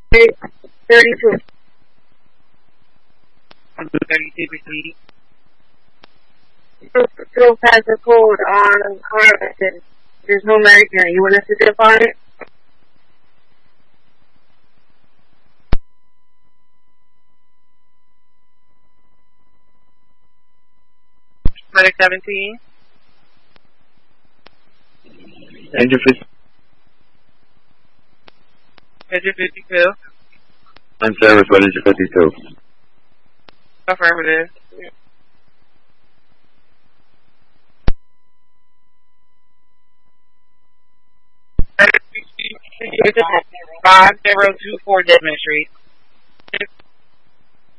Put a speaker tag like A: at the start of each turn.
A: 32.
B: 32 proceed.
A: Still pass the code on Harvested. There's no American. You want us to define it?
B: Medic 17.
C: Engine 50.
B: Engine 52.
C: I'm service with engine 52.
B: Affirmative. Five 024 Desmond Street.